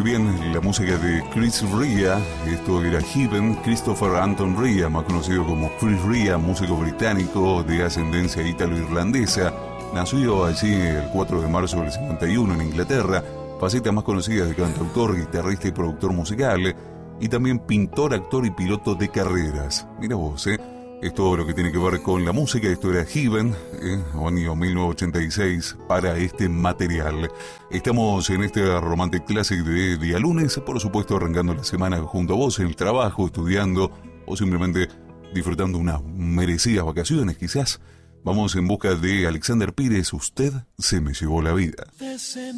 bien la música de Chris Rea. Esto era Heaven. Christopher Anton Rea, más conocido como Chris Rea, músico británico de ascendencia ítalo-irlandesa. Nació allí el 4 de marzo del 51 en Inglaterra. Faceta más conocida de cantautor, guitarrista y productor musical. Y también pintor, actor y piloto de carreras. Mira vos, es todo lo que tiene que ver con la música. Esto era Heaven, año 1986, para este material. Estamos en este Romantic Classic de día lunes, por supuesto arrancando la semana junto a vos en el trabajo, estudiando o simplemente disfrutando unas merecidas vacaciones quizás. Vamos en busca de Alexander Pires, Usted se me llevó la vida.